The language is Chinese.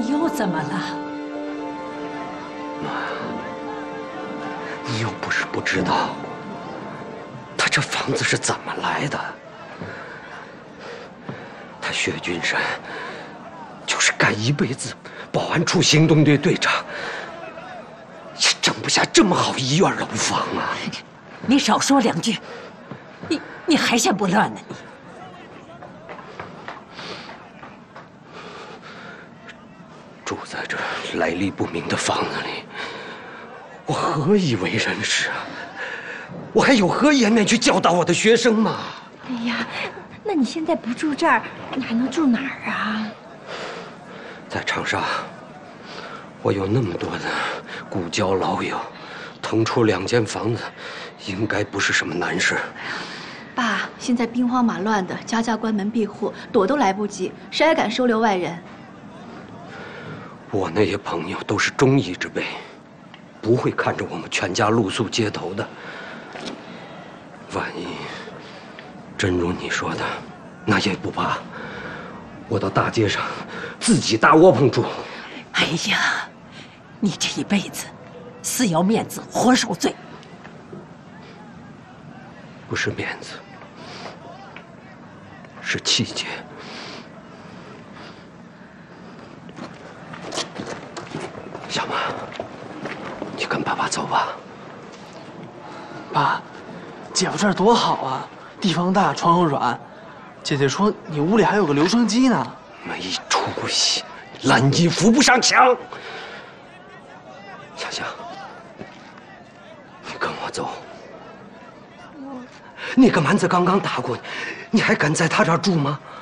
你又怎么了？ 妈，你又不是不知道，他这房子是怎么来的。他薛君山就是干一辈子保安处行动队队长，也整不下这么好一院楼房啊！ 你少说两句，你还嫌不乱呢？你住在这来历不明的房子里，我何以为人师啊？我还有何颜面去教导我的学生吗？ 哎呀，那你现在不住这儿，你还能住哪儿啊？ 在长沙，我有那么多的故交老友，腾出2间房子，应该不是什么难事。 爸，现在兵荒马乱的，家家关门闭户，躲都来不及，谁还敢收留外人？ 我那些朋友都是忠义之辈，不会看着我们全家露宿街头的。万一真如你说的，那也不怕。我到大街上自己搭窝棚住。 哎呀，你这一辈子死要面子活受罪。 不是面子，是气节。小马，你跟爸爸走吧。 爸，姐夫这儿多好啊，地方大，床又软。姐姐说你屋里还有个留声机呢。 没出息，烂衣扶不上墙。香香，你跟我走。那个蛮子刚刚打过你，你还敢在他这儿住吗？